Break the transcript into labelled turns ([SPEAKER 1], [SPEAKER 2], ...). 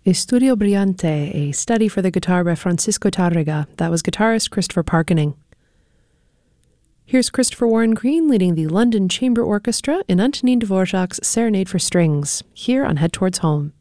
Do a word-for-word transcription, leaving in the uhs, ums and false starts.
[SPEAKER 1] Estudio Brillante, a study for the guitar by Francisco Tárrega. That was guitarist Christopher Parkening. Here's Christopher Warren Green leading the London Chamber Orchestra in Antonin Dvorak's Serenade for Strings, here on Head Towards Home.